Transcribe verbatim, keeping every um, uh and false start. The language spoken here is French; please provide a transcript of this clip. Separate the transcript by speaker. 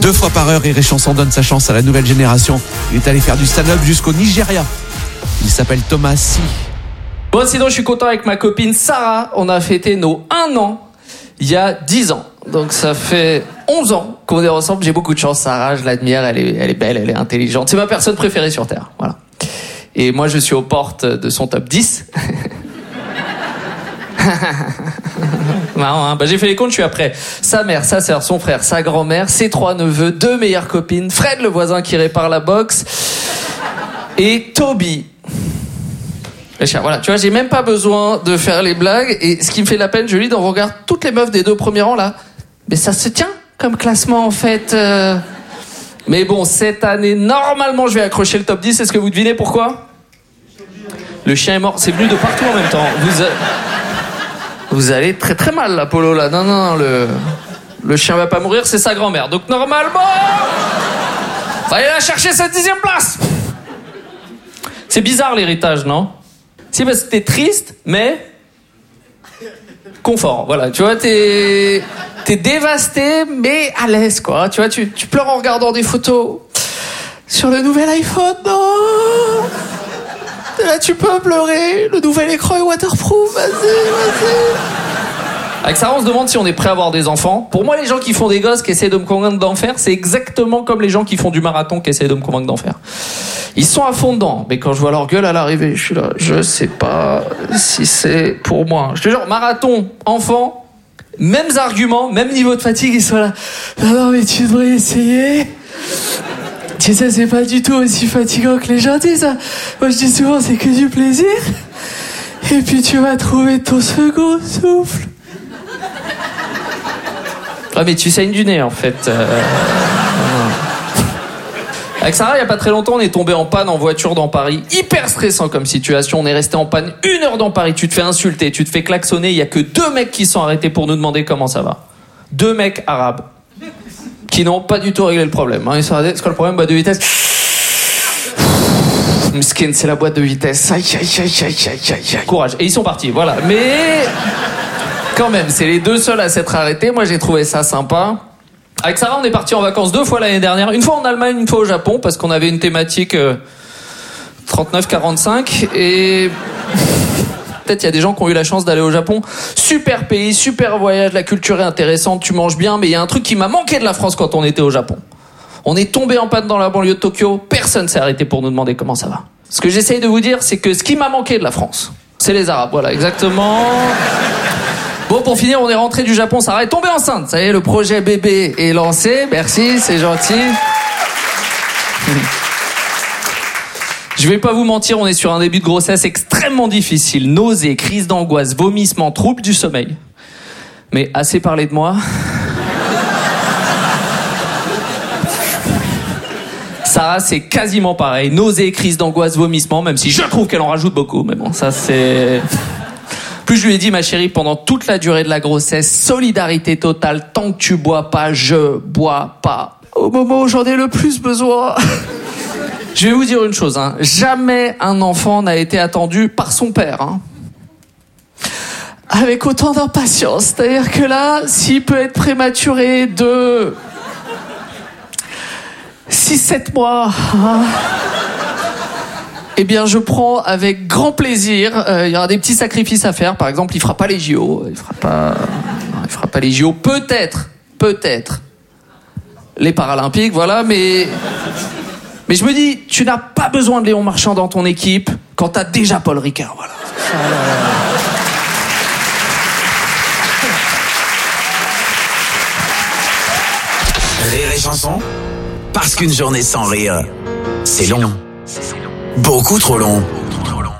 Speaker 1: Deux fois par heure, Rire et Chanson donne sa chance à la nouvelle génération. Il est allé faire du stand-up jusqu'au Nigeria. Il s'appelle Thomas C.
Speaker 2: Bon, sinon, je suis content avec ma copine Sarah. On a fêté nos un an il y a dix ans. Donc, ça fait onze ans qu'on est ensemble. J'ai beaucoup de chance, Sarah. Je l'admire. Elle est, elle est belle, elle est intelligente. C'est ma personne préférée sur Terre. Voilà. Et moi, je suis aux portes de son top dix. Marrant, hein. Bah, j'ai fait les comptes, je suis après sa mère, sa sœur, son frère, sa grand-mère, ses trois neveux, deux meilleures copines, Fred le voisin qui répare la boxe et Toby le chien. Voilà, tu vois, j'ai même pas besoin de faire les blagues. Et ce qui me fait de la peine, je lis dans vos regards toutes les meufs des deux premiers rangs là, mais ça se tient comme classement en fait. euh... Mais bon, cette année normalement je vais accrocher le top dix. Est-ce que vous devinez pourquoi? Le chien est mort, c'est venu de partout en même temps. Vous a... Vous allez très très mal, l'Apollo, là. Non, non, non, le, le chien va pas mourir, c'est sa grand-mère. Donc, normalement, va aller la chercher cette dixième place. C'est bizarre, l'héritage, non? Si, parce que t'es triste, mais confort. Voilà, tu vois, t'es, t'es dévasté, mais à l'aise, quoi. Tu vois, tu, tu pleures en regardant des photos sur le nouvel iPhone, non? Là, tu peux pleurer. Le nouvel écran est waterproof. Vas-y, vas-y. Avec Sarah, on se demande si on est prêt à avoir des enfants. Pour moi, les gens qui font des gosses, qui essaient de me convaincre d'en faire, c'est exactement comme les gens qui font du marathon, qui essaient de me convaincre d'en faire. Ils sont à fond dedans. Mais quand je vois leur gueule à l'arrivée, je suis là. Je sais pas si c'est pour moi. Je te jure, marathon, enfant, mêmes arguments, même niveau de fatigue, ils sont là. Non, non, mais tu devrais essayer. Tu sais, c'est pas du tout aussi fatigant que les gens disent, ça. Moi, je dis souvent, c'est que du plaisir. Et puis, tu vas trouver ton second souffle. Ah, mais tu saignes du nez, en fait. Euh... Avec Sarah, il y a pas très longtemps, on est tombé en panne en voiture dans Paris. Hyper stressant comme situation. On est resté en panne une heure dans Paris. Tu te fais insulter, tu te fais klaxonner. Il y a que deux mecs qui sont arrêtés pour nous demander comment ça va. Deux mecs arabes. Qui n'ont pas du tout réglé le problème. Hein. Ils sont arrêtés. C'est quoi le problème? Boîte de vitesse. Mskin, c'est la boîte de vitesse. Aïe, aïe, aïe, aïe, aïe, aïe, aïe. Courage. Et ils sont partis, voilà. Mais quand même, c'est les deux seuls à s'être arrêtés. Moi, j'ai trouvé ça sympa. Avec Sarah, on est partis en vacances deux fois l'année dernière. Une fois en Allemagne, une fois au Japon, parce qu'on avait une thématique euh, trente-neuf quarante-cinq. Et peut-être il y a des gens qui ont eu la chance d'aller au Japon. Super pays, super voyage, la culture est intéressante, tu manges bien, mais il y a un truc qui m'a manqué de la France quand on était au Japon. On est tombé en panne dans la banlieue de Tokyo, personne s'est arrêté pour nous demander comment ça va. Ce que j'essaye de vous dire, c'est que ce qui m'a manqué de la France, c'est les Arabes, voilà, exactement. Bon, pour finir, on est rentré du Japon, Sarah est tombée enceinte. Ça y est, le projet bébé est lancé, merci, c'est gentil. Je vais pas vous mentir, on est sur un début de grossesse extrêmement difficile. Nausées, crises d'angoisse, vomissements, troubles du sommeil. Mais assez parlé de moi. Sarah, c'est quasiment pareil. Nausées, crises d'angoisse, vomissements, même si je trouve qu'elle en rajoute beaucoup. Mais bon, ça c'est... Plus je lui ai dit, ma chérie, pendant toute la durée de la grossesse, solidarité totale, tant que tu bois pas, je bois pas. Au moment où j'en ai le plus besoin... Je vais vous dire une chose, hein. Jamais un enfant n'a été attendu par son père, hein. Avec autant d'impatience. C'est-à-dire que là, s'il peut être prématuré de six sept mois, hein, eh bien, je prends avec grand plaisir. Euh, il y aura des petits sacrifices à faire. Par exemple, il fera pas les J O. Il fera pas, non, il fera pas les J O. Peut-être, peut-être les Paralympiques, voilà, mais... Mais je me dis, tu n'as pas besoin de Léon Marchand dans ton équipe quand t'as déjà Paul Ricard, voilà.
Speaker 3: Rire et chanson, parce qu'une journée sans rire, c'est long. Beaucoup trop long.